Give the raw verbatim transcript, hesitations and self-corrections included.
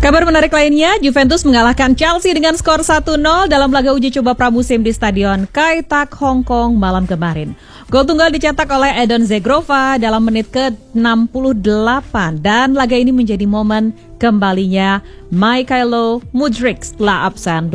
Kabar menarik lainnya, Juventus mengalahkan Chelsea dengan skor satu nol dalam laga uji coba pramusim di Stadion Kai Tak Hong Kong malam kemarin. Gol tunggal dicetak oleh Edon Zegrova dalam menit ke enam puluh delapan dan laga ini menjadi momen kembalinya Mykhailo Mudryk setelah absen